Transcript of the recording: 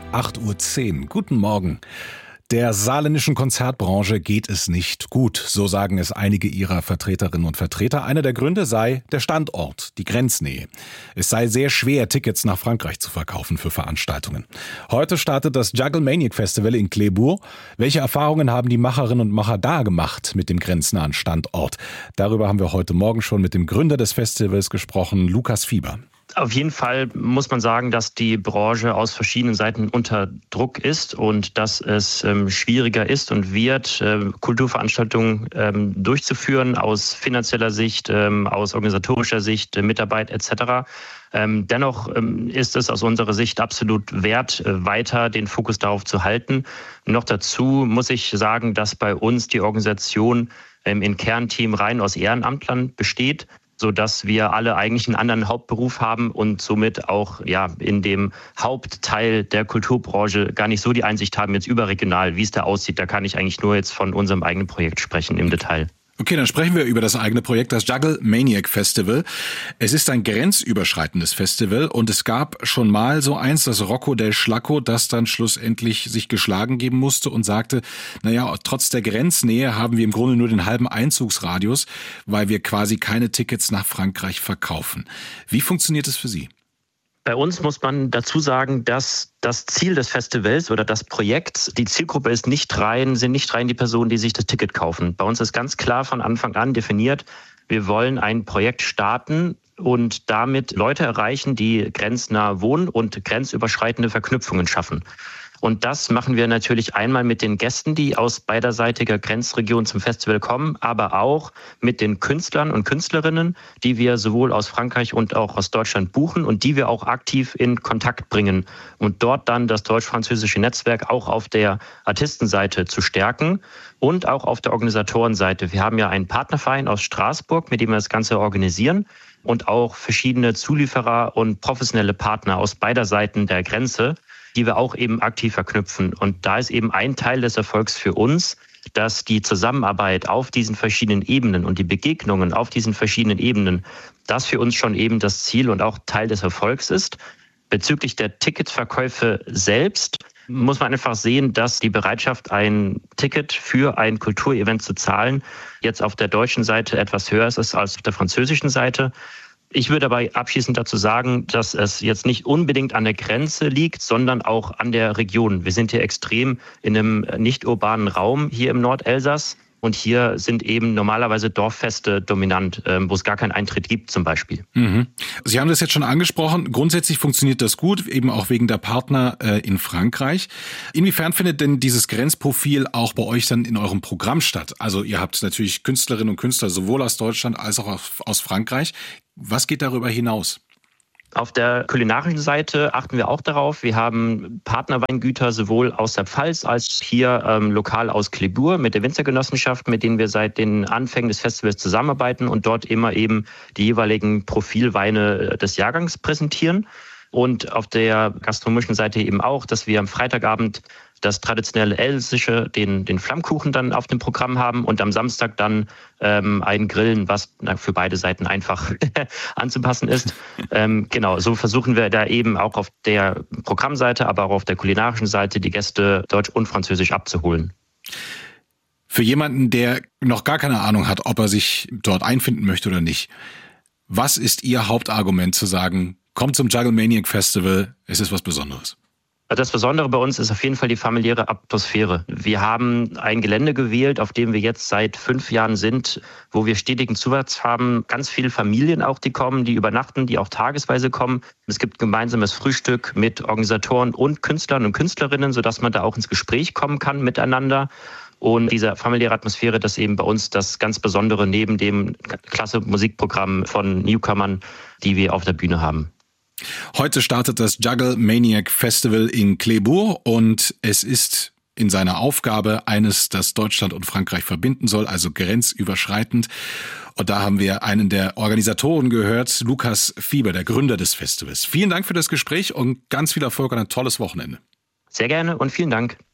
8:10 Uhr. Guten Morgen. Der saarländischen Konzertbranche geht es nicht gut, so sagen es einige ihrer Vertreterinnen und Vertreter. Einer der Gründe sei der Standort, die Grenznähe. Es sei sehr schwer, Tickets nach Frankreich zu verkaufen für Veranstaltungen. Heute startet das Juggle Maniac Festival in Clébourg. Welche Erfahrungen haben die Macherinnen und Macher da gemacht mit dem grenznahen Standort? Darüber haben wir heute Morgen schon mit dem Gründer des Festivals gesprochen, Lukas Fieber. Auf jeden Fall muss man sagen, dass die Branche aus verschiedenen Seiten unter Druck ist und dass es schwieriger ist und wird, Kulturveranstaltungen durchzuführen aus finanzieller Sicht, aus organisatorischer Sicht, Mitarbeit etc. Dennoch ist es aus unserer Sicht absolut wert, weiter den Fokus darauf zu halten. Noch dazu muss ich sagen, dass bei uns die Organisation im Kernteam rein aus Ehrenamtlern besteht, sodass wir alle eigentlich einen anderen Hauptberuf haben und somit auch in dem Hauptteil der Kulturbranche gar nicht so die Einsicht haben, jetzt überregional, wie es da aussieht. Da kann ich eigentlich nur jetzt von unserem eigenen Projekt sprechen im Detail. Okay, dann sprechen wir über das eigene Projekt, das Juggle Maniac Festival. Es ist ein grenzüberschreitendes Festival und es gab schon mal so eins, das Rocco del Schlacco, das dann schlussendlich sich geschlagen geben musste und sagte, trotz der Grenznähe haben wir im Grunde nur den halben Einzugsradius, weil wir quasi keine Tickets nach Frankreich verkaufen. Wie funktioniert es für Sie? Bei uns muss man dazu sagen, dass das Ziel des Festivals oder des Projekts, die Zielgruppe sind nicht rein die Personen, die sich das Ticket kaufen. Bei uns ist ganz klar von Anfang an definiert, wir wollen ein Projekt starten und damit Leute erreichen, die grenznah wohnen und grenzüberschreitende Verknüpfungen schaffen. Und das machen wir natürlich einmal mit den Gästen, die aus beiderseitiger Grenzregion zum Festival kommen, aber auch mit den Künstlern und Künstlerinnen, die wir sowohl aus Frankreich und auch aus Deutschland buchen und die wir auch aktiv in Kontakt bringen und dort dann das deutsch-französische Netzwerk auch auf der Artistenseite zu stärken und auch auf der Organisatorenseite. Wir haben ja einen Partnerverein aus Straßburg, mit dem wir das Ganze organisieren und auch verschiedene Zulieferer und professionelle Partner aus beider Seiten der Grenze, die wir auch eben aktiv verknüpfen. Und da ist eben ein Teil des Erfolgs für uns, dass die Zusammenarbeit auf diesen verschiedenen Ebenen und die Begegnungen auf diesen verschiedenen Ebenen, das für uns schon eben das Ziel und auch Teil des Erfolgs ist. Bezüglich der Ticketverkäufe selbst muss man einfach sehen, dass die Bereitschaft, ein Ticket für ein Kulturevent zu zahlen, jetzt auf der deutschen Seite etwas höher ist als auf der französischen Seite. Ich würde aber abschließend dazu sagen, dass es jetzt nicht unbedingt an der Grenze liegt, sondern auch an der Region. Wir sind hier extrem in einem nicht urbanen Raum hier im Nordelsass. Und hier sind eben normalerweise Dorffeste dominant, wo es gar keinen Eintritt gibt zum Beispiel. Mhm. Sie haben das jetzt schon angesprochen. Grundsätzlich funktioniert das gut, eben auch wegen der Partner in Frankreich. Inwiefern findet denn dieses Grenzprofil auch bei euch dann in eurem Programm statt? Also ihr habt natürlich Künstlerinnen und Künstler sowohl aus Deutschland als auch aus Frankreich. Was geht darüber hinaus? Auf der kulinarischen Seite achten wir auch darauf. Wir haben Partnerweingüter sowohl aus der Pfalz als hier lokal aus Clébourg mit der Winzergenossenschaft, mit denen wir seit den Anfängen des Festivals zusammenarbeiten und dort immer eben die jeweiligen Profilweine des Jahrgangs präsentieren. Und auf der gastronomischen Seite eben auch, dass wir am Freitagabend das traditionelle Elsässische, den Flammkuchen dann auf dem Programm haben und am Samstag dann ein Grillen, was für beide Seiten einfach anzupassen ist. Genau, so versuchen wir da eben auch auf der Programmseite, aber auch auf der kulinarischen Seite die Gäste Deutsch und Französisch abzuholen. Für jemanden, der noch gar keine Ahnung hat, ob er sich dort einfinden möchte oder nicht, was ist Ihr Hauptargument zu sagen, kommt zum Juggle Maniac Festival, es ist was Besonderes? Das Besondere bei uns ist auf jeden Fall die familiäre Atmosphäre. Wir haben ein Gelände gewählt, auf dem wir jetzt seit 5 Jahren sind, wo wir stetigen Zuwachs haben. Ganz viele Familien auch, die kommen, die übernachten, die auch tagesweise kommen. Es gibt gemeinsames Frühstück mit Organisatoren und Künstlern und Künstlerinnen, sodass man da auch ins Gespräch kommen kann miteinander. Und diese familiäre Atmosphäre, das ist eben bei uns das ganz Besondere neben dem klasse Musikprogramm von Newcomern, die wir auf der Bühne haben. Heute startet das Juggle Maniac Festival in Clébourg und es ist in seiner Aufgabe eines, das Deutschland und Frankreich verbinden soll, also grenzüberschreitend. Und da haben wir einen der Organisatoren gehört, Lukas Fieber, der Gründer des Festivals. Vielen Dank für das Gespräch und ganz viel Erfolg und ein tolles Wochenende. Sehr gerne und vielen Dank.